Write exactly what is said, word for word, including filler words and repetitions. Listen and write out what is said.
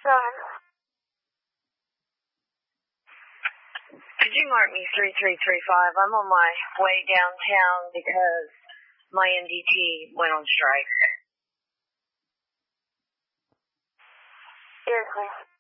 Seven. Could you mark me three three three five? I'm on my way downtown because my M D T went on strike. Seriously.